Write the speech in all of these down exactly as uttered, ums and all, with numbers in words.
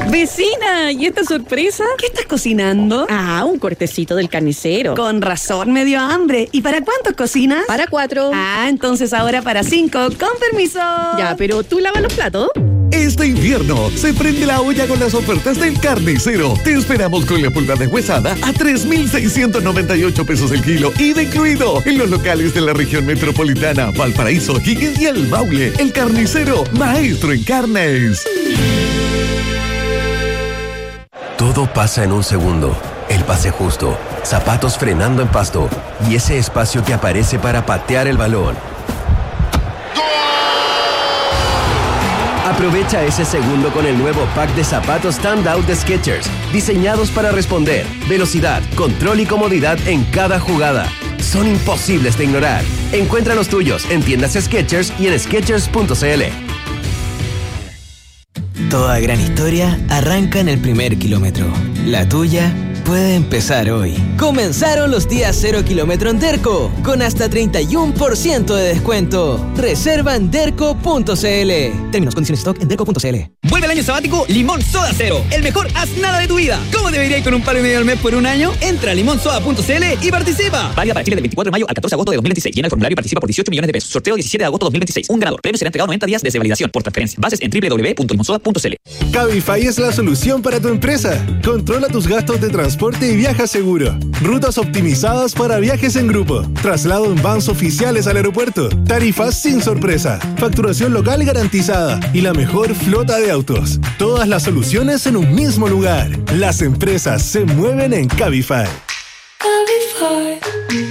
Vecina, ¿y esta sorpresa? ¿Qué estás cocinando? Ah, un cortecito del carnicero. Con razón me dio hambre. ¿Y para cuántos cocinas? Para cuatro. Ah, entonces ahora para cinco. Con permiso. Ya, pero ¿tú lavas los platos? Este invierno se prende la olla con las ofertas del Carnicero. Te esperamos con la pulpa deshuesada a tres mil seiscientos noventa y ocho pesos el kilo, I V A incluido, en los locales de la región metropolitana, Valparaíso, Higgins y El Maule. El Carnicero, maestro en carnes. Todo pasa en un segundo. El pase justo, zapatos frenando en pasto y ese espacio que aparece para patear el balón. Aprovecha ese segundo con el nuevo pack de zapatos Standout de Skechers, diseñados para responder, velocidad, control y comodidad en cada jugada. Son imposibles de ignorar. Encuentra los tuyos en tiendas Skechers y en skechers punto c l. Toda gran historia arranca en el primer kilómetro. La tuya puede empezar hoy. Comenzaron los días cero kilómetro en Derco, con hasta treinta y uno por ciento de descuento. Reserva en derco punto c l. Términos, condiciones, stock en derco punto c l. Vuelve el año sabático Limón Soda Cero, el mejor haz nada de tu vida. ¿Cómo debería ir con un palo y medio al mes por un año? Entra a limón soda punto c l y participa. Válida para Chile del veinticuatro de mayo al catorce de agosto de dos mil veintiséis. Llena el formulario y participa por dieciocho millones de pesos. Sorteo diecisiete de agosto de dos mil veintiséis. Un ganador. Premio será entregado noventa días desde validación por transferencia. Bases en doble u doble u doble u punto limón soda punto c l. Cabify es la solución para tu empresa. Controla tus gastos de transporte y viaja seguro. Rutas optimizadas para viajes en grupo. Traslado en vans oficiales al aeropuerto. Tarifas sin sorpresa. Facturación local garantizada. Y la mejor flota de autos. Todas las soluciones en un mismo lugar. Las empresas se mueven en Cabify. Cabify.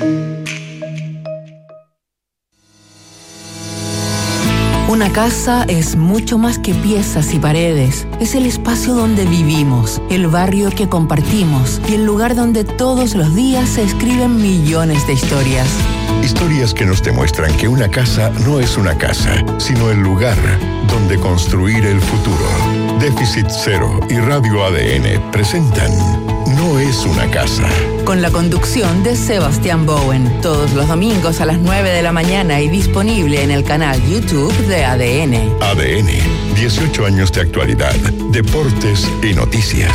Una casa es mucho más que piezas y paredes. Es el espacio donde vivimos, el barrio que compartimos y el lugar donde todos los días se escriben millones de historias. Historias que nos demuestran que una casa no es una casa, sino el lugar donde construir el futuro. Déficit Cero y Radio A D N presentan No es una casa. Con la conducción de Sebastián Bowen, todos los domingos a las nueve de la mañana y disponible en el canal YouTube de A D N. A D N, dieciocho años de actualidad, deportes y noticias.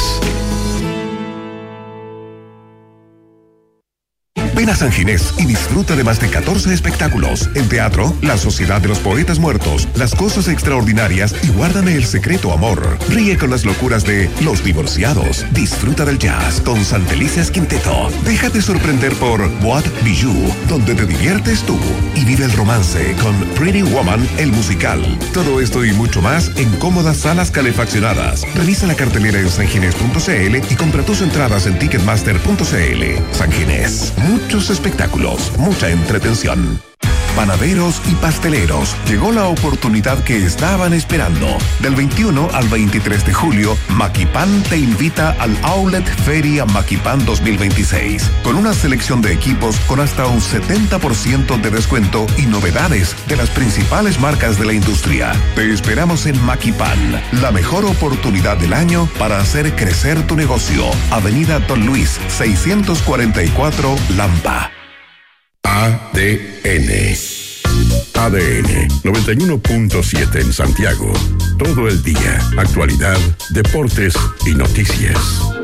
Ven a San Ginés y disfruta de más de catorce espectáculos. En teatro, La Sociedad de los Poetas Muertos, Las Cosas Extraordinarias y Guárdame el Secreto Amor. Ríe con las locuras de Los Divorciados. Disfruta del jazz con Santelices Quinteto. Déjate sorprender por Boîte Bijou, donde te diviertes tú. Y vive el romance con Pretty Woman, el musical. Todo esto y mucho más en cómodas salas calefaccionadas. Revisa la cartelera en sanginés punto c l y compra tus entradas en ticketmaster punto c l. San Ginés. Muchos espectáculos, mucha entretención. Panaderos y pasteleros, llegó la oportunidad que estaban esperando. Del veintiuno al veintitrés de julio, Maquipan te invita al Outlet Feria Maquipan dos mil veintiséis, con una selección de equipos con hasta un setenta por ciento de descuento y novedades de las principales marcas de la industria. Te esperamos en Maquipan, la mejor oportunidad del año para hacer crecer tu negocio. Avenida Don Luis, seiscientos cuarenta y cuatro, Lampa. A D N. A D N noventa y uno punto siete en Santiago. Todo el día. Actualidad, deportes y noticias.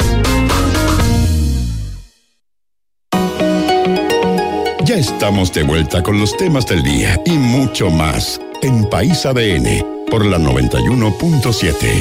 Ya estamos de vuelta con los temas del día y mucho más en País A D N por la noventa y uno punto siete.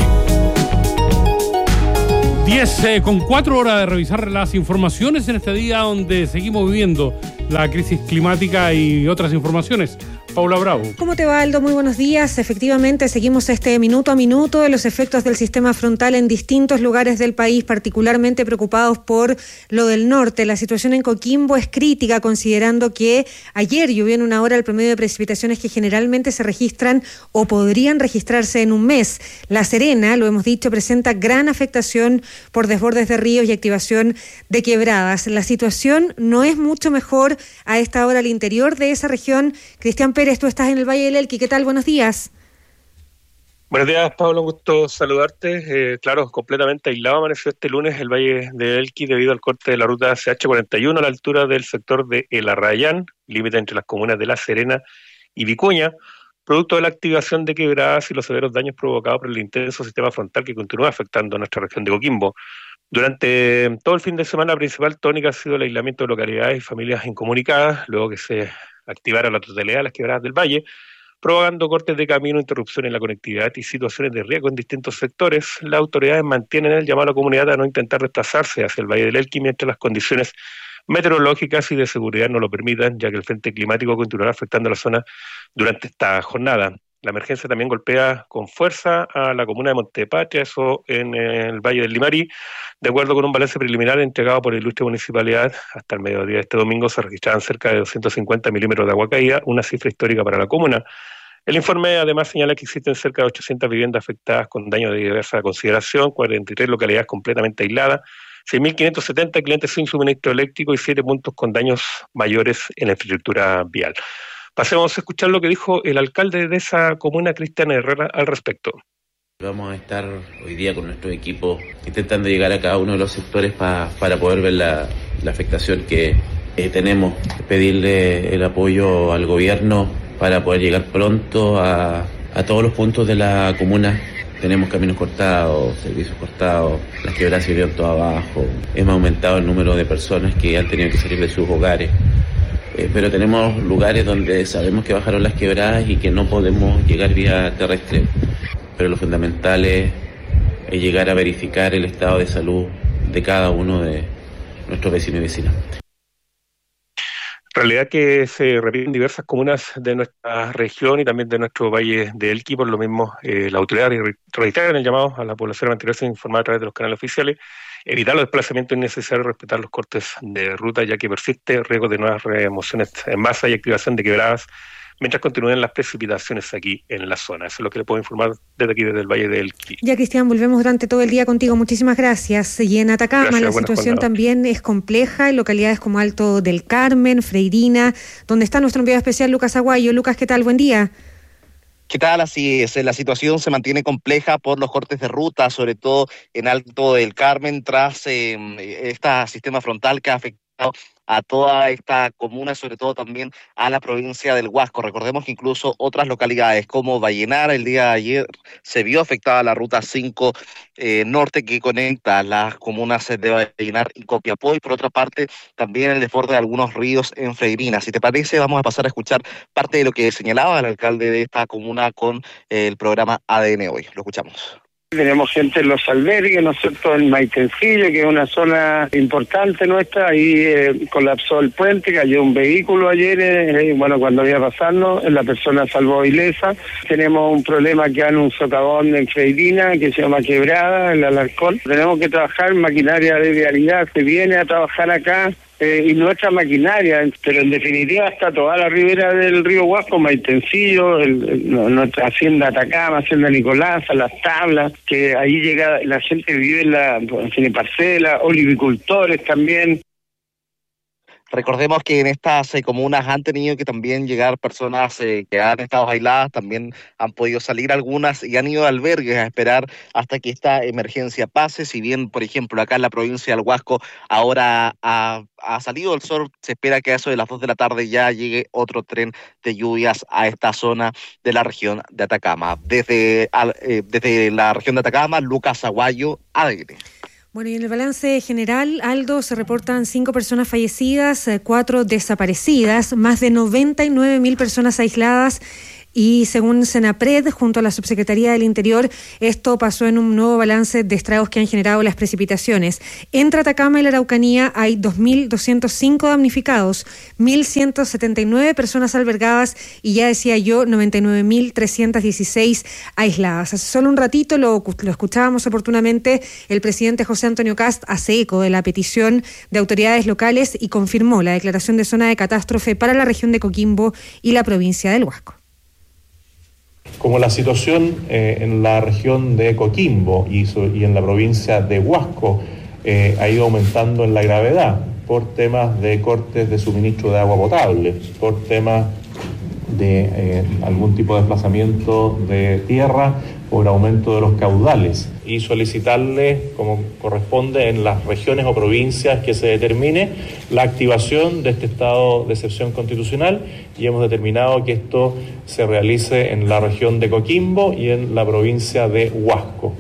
diez eh, con cuatro horas de revisar las informaciones en este día donde seguimos viviendo la crisis climática y otras informaciones. Paula Bravo. ¿Cómo te va, Aldo? Muy buenos días. Efectivamente, seguimos este minuto a minuto de los efectos del sistema frontal en distintos lugares del país, particularmente preocupados por lo del norte. La situación en Coquimbo es crítica, considerando que ayer llovió en una hora el promedio de precipitaciones que generalmente se registran o podrían registrarse en un mes. La Serena, lo hemos dicho, presenta gran afectación por desbordes de ríos y activación de quebradas. La situación no es mucho mejor a esta hora al interior de esa región. Cristian Pérez, tú estás en el Valle del Elqui. ¿Qué tal? Buenos días. Buenos días, Pablo. Un gusto saludarte. Eh, claro, completamente aislado amaneció este lunes el Valle del Elqui debido al corte de la ruta C H cuarenta y uno a la altura del sector de El Arrayán, límite entre las comunas de La Serena y Vicuña, producto de la activación de quebradas y los severos daños provocados por el intenso sistema frontal que continúa afectando a nuestra región de Coquimbo. Durante todo el fin de semana, la principal tónica ha sido el aislamiento de localidades y familias incomunicadas, luego que se activara la totalidad de las quebradas del valle, provocando cortes de camino, interrupciones en la conectividad y situaciones de riesgo en distintos sectores. Las autoridades mantienen el llamado a la comunidad a no intentar desplazarse hacia el Valle del Elqui mientras las condiciones meteorológicas y de seguridad no lo permitan, ya que el frente climático continuará afectando a la zona durante esta jornada. La emergencia también golpea con fuerza a la comuna de Montepatria, eso en el Valle del Limarí. De acuerdo con un balance preliminar entregado por la ilustre municipalidad, hasta el mediodía de este domingo se registraban cerca de doscientos cincuenta milímetros de agua caída, una cifra histórica para la comuna. El informe además señala que existen cerca de ochocientas viviendas afectadas con daño de diversa consideración, cuarenta y tres localidades completamente aisladas, seis mil quinientos setenta clientes sin suministro eléctrico y siete puntos con daños mayores en la infraestructura vial. Pasemos a escuchar lo que dijo el alcalde de esa comuna, Cristian Herrera, al respecto. Vamos a estar hoy día con nuestro equipo intentando llegar a cada uno de los sectores pa, para poder ver la, la afectación que eh, tenemos. Pedirle el apoyo al gobierno para poder llegar pronto a, a todos los puntos de la comuna. Tenemos caminos cortados, servicios cortados, las quebradas se vieron todo abajo. Hemos aumentado el número de personas que han tenido que salir de sus hogares. Eh, pero tenemos lugares donde sabemos que bajaron las quebradas y que no podemos llegar vía terrestre. Pero lo fundamental es, es llegar a verificar el estado de salud de cada uno de nuestros vecinos y vecinas. Realidad que se repite en diversas comunas de nuestra región y también de nuestro Valle de Elqui. Por lo mismo, eh, la autoridad reitera el llamado a la población a mantenerse informada a través de los canales oficiales, evitar los desplazamientos innecesarios, respetar los cortes de ruta, ya que persiste riesgo de nuevas remociones en masa y activación de quebradas mientras continúen las precipitaciones aquí en la zona. Eso es lo que le puedo informar desde aquí, desde el Valle del Elqui. Ya, Cristian, volvemos durante todo el día contigo. Muchísimas gracias. Y en Atacama gracias, la situación también es compleja en localidades como Alto del Carmen, Freirina, donde está nuestro enviado especial Lucas Aguayo. Lucas, ¿qué tal? Buen día. ¿Qué tal? Así es, la situación se mantiene compleja por los cortes de ruta, sobre todo en Alto del Carmen, tras eh, este sistema frontal que ha afectado a toda esta comuna, sobre todo también a la provincia del Huasco. Recordemos que incluso otras localidades como Vallenar, el día de ayer se vio afectada la ruta cinco eh, norte que conecta las comunas de Vallenar y Copiapó, y por otra parte también el desborde de algunos ríos en Freirina. Si te parece, vamos a pasar a escuchar parte de lo que señalaba el alcalde de esta comuna con eh, el programa A D N Hoy. Lo escuchamos. Tenemos gente en los albergues, ¿no es cierto?, en Maitencillo, que es una zona importante nuestra. Ahí eh, colapsó el puente, cayó un vehículo ayer, eh, bueno, cuando iba pasando, la persona salvó ilesa. Tenemos un problema que hay en un socavón en Freirina, que se llama Quebrada, el Alarcón. Tenemos que trabajar maquinaria de vialidad, se viene a trabajar acá. Eh, y nuestra maquinaria, pero en definitiva está toda la ribera del río Huasco, Maitencillo, el, el, nuestra hacienda Atacama, hacienda Nicolás, Las Tablas, que ahí llega, la gente vive en la, tiene parcelas, olivicultores también. Recordemos que en estas eh, comunas han tenido que también llegar personas eh, que han estado aisladas, también han podido salir algunas y han ido a albergues a esperar hasta que esta emergencia pase. Si bien, por ejemplo, acá en la provincia del Huasco ahora ha, ha salido el sol, se espera que a eso de las dos de la tarde ya llegue otro tren de lluvias a esta zona de la región de Atacama. Desde, eh, desde la región de Atacama, Lucas Aguayo, A D N. Bueno, y en el balance general, Aldo, se reportan cinco personas fallecidas, cuatro desaparecidas, más de noventa y nueve mil personas aisladas. Y según Senapred, junto a la Subsecretaría del Interior, esto pasó en un nuevo balance de estragos que han generado las precipitaciones. Entre Atacama y la Araucanía hay dos mil doscientos cinco damnificados, mil ciento setenta y nueve personas albergadas y, ya decía yo, noventa y nueve mil trescientos dieciséis aisladas. Hace solo un ratito lo, lo escuchábamos oportunamente, el presidente José Antonio Kast hace eco de la petición de autoridades locales y confirmó la declaración de zona de catástrofe para la región de Coquimbo y la provincia del Huasco. Como la situación eh, en la región de Coquimbo y, so, y en la provincia de Huasco eh, ha ido aumentando en la gravedad por temas de cortes de suministro de agua potable, por temas de eh, algún tipo de desplazamiento de tierra, por aumento de los caudales y solicitarle, como corresponde en las regiones o provincias que se determine, la activación de este estado de excepción constitucional, y hemos determinado que esto se realice en la región de Coquimbo y en la provincia de Huasco.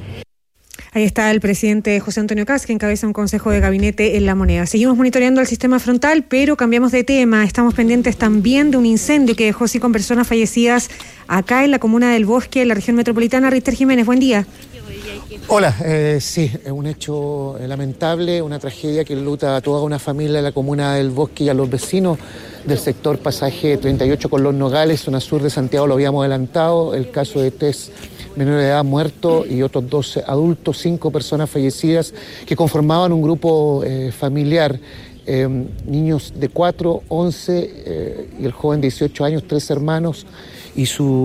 Ahí está el presidente José Antonio Kast, que encabeza un consejo de gabinete en La Moneda. Seguimos monitoreando el sistema frontal, pero cambiamos de tema. Estamos pendientes también de un incendio que dejó cinco personas fallecidas acá en la comuna del Bosque, en la región metropolitana. Richter Jiménez, buen día. Hola, eh, sí, es un hecho lamentable, una tragedia que enluta a toda una familia de la comuna del Bosque y a los vecinos del sector Pasaje treinta y ocho con Los Nogales, zona sur de Santiago. Lo habíamos adelantado, el caso de tres menores de edad muertos y otros dos adultos, cinco personas fallecidas que conformaban un grupo eh, familiar, eh, niños de cuatro, once eh, y el joven de dieciocho años, tres hermanos y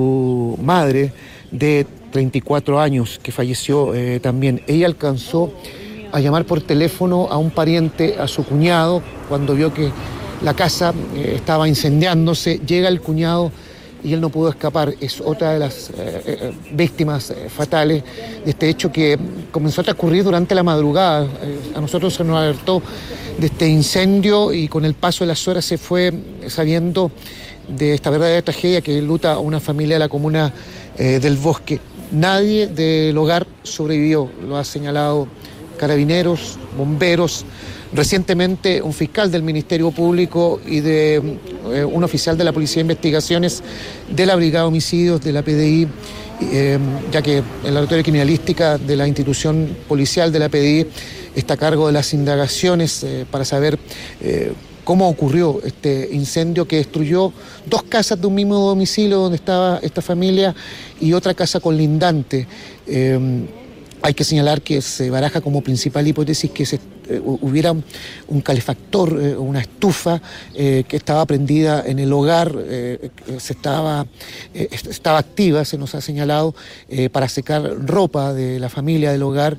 su madre de treinta y cuatro años que falleció eh, también. Ella alcanzó a llamar por teléfono a un pariente, a su cuñado, cuando vio que la casa eh, estaba incendiándose. Llega el cuñado y él no pudo escapar. Es otra de las eh, eh, víctimas eh, fatales de este hecho que comenzó a transcurrir durante la madrugada. Eh, a nosotros se nos alertó de este incendio y con el paso de las horas se fue sabiendo de esta verdadera tragedia que enluta a una familia de la comuna eh, del Bosque. Nadie del hogar sobrevivió, lo ha señalado carabineros, bomberos. Recientemente un fiscal del Ministerio Público y de eh, un oficial de la Policía de Investigaciones de la Brigada de Homicidios de la P D I, eh, ya que el laboratorio de criminalística de la institución policial de la P D I está a cargo de las indagaciones eh, para saber eh, cómo ocurrió este incendio que destruyó dos casas de un mismo domicilio donde estaba esta familia y otra casa colindante. Eh, Hay que señalar que se baraja como principal hipótesis que se, eh, hubiera un calefactor, eh, una estufa eh, que estaba prendida en el hogar, eh, se estaba, eh, estaba activa, se nos ha señalado, eh, para secar ropa de la familia del hogar,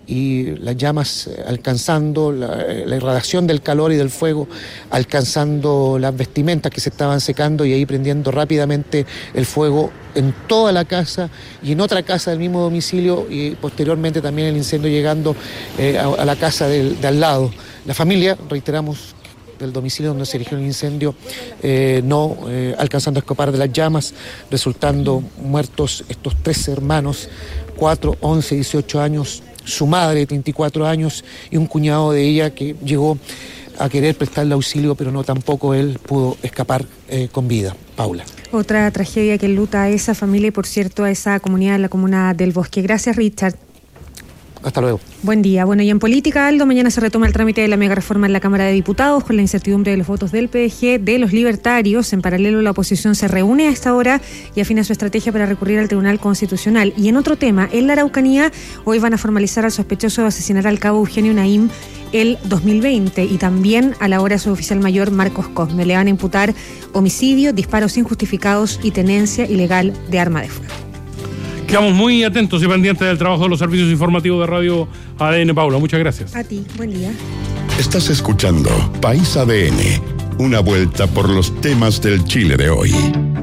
y las llamas alcanzando la, la irradiación del calor y del fuego, alcanzando las vestimentas que se estaban secando y ahí prendiendo rápidamente el fuego en toda la casa y en otra casa del mismo domicilio, y posteriormente también el incendio llegando eh, a, a la casa del, de al lado. La familia, reiteramos, del domicilio donde se erigió el incendio, eh, no eh, alcanzando a escapar de las llamas, resultando muertos estos tres hermanos, cuatro, once, dieciocho años, su madre de treinta y cuatro años y un cuñado de ella que llegó a querer prestarle auxilio, pero no, tampoco él pudo escapar eh, con vida. Paula. Otra tragedia que enluta a esa familia y, por cierto, a esa comunidad, la comuna del Bosque. Gracias, Richard. Hasta luego. Buen día. Bueno, y en política, Aldo, mañana se retoma el trámite de la mega reforma en la Cámara de Diputados con la incertidumbre de los votos del P D G, de los libertarios. En paralelo, la oposición se reúne a esta hora y afina su estrategia para recurrir al Tribunal Constitucional. Y en otro tema, en la Araucanía, hoy van a formalizar al sospechoso de asesinar al cabo Eugenio Naim el dos mil veinte y también a la hora suboficial mayor Marcos Cosme. Le van a imputar homicidio, disparos injustificados y tenencia ilegal de arma de fuego. Quedamos muy atentos y pendientes del trabajo de los servicios informativos de Radio A D N. Paula, muchas gracias. A ti, buen día. Estás escuchando País A D N, una vuelta por los temas del Chile de hoy.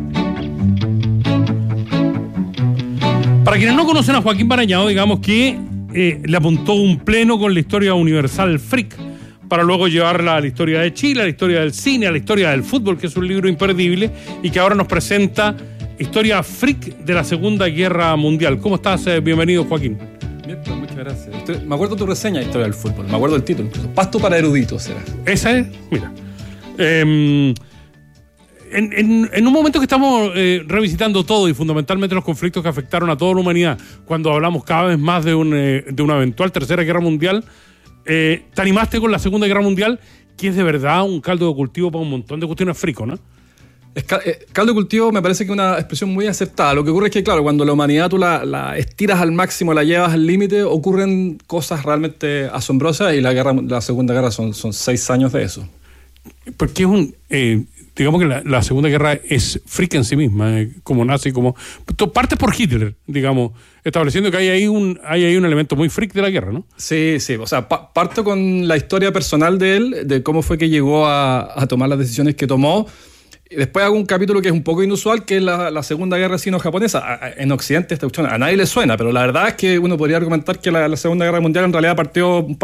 Para quienes no conocen a Joaquín Barañao, digamos que eh, le apuntó un pleno con la historia universal Frick, para luego llevarla a la historia de Chile, a la historia del cine, a la historia del fútbol, que es un libro imperdible y que ahora nos presenta Historia Frick de la Segunda Guerra Mundial. ¿Cómo estás? Eh, bienvenido, Joaquín. Bien, pues, muchas gracias. Estoy, me acuerdo tu reseña de Historia del Fútbol, me acuerdo el título, incluso. Pasto para eruditos será. Esa es, mira. Eh, en, en, en un momento que estamos eh, revisitando todo y fundamentalmente los conflictos que afectaron a toda la humanidad, cuando hablamos cada vez más de, un, eh, de una eventual Tercera Guerra Mundial, eh, te animaste con la Segunda Guerra Mundial, que es de verdad un caldo de cultivo para un montón de cuestiones fricos, ¿no? Es cal, eh, caldo de cultivo me parece que es una expresión muy aceptada. Lo que ocurre es que, claro, cuando la humanidad tú la, la estiras al máximo, la llevas al límite, ocurren cosas realmente asombrosas, y la guerra, la Segunda Guerra son, son seis años de eso. Porque es un... Eh, digamos que la, la Segunda Guerra es frica en sí misma, eh, como nazi, como... Parte por Hitler, digamos, estableciendo que hay ahí un hay ahí un elemento muy fric de la guerra, ¿no? Sí, sí, o sea, pa- parto con la historia personal de él, de cómo fue que llegó a, a tomar las decisiones que tomó. Después hago un capítulo que es un poco inusual, que es la, la Segunda Guerra Sino-Japonesa. En Occidente esta cuestión a nadie le suena, pero la verdad es que uno podría argumentar que la, la Segunda Guerra Mundial en realidad partió un par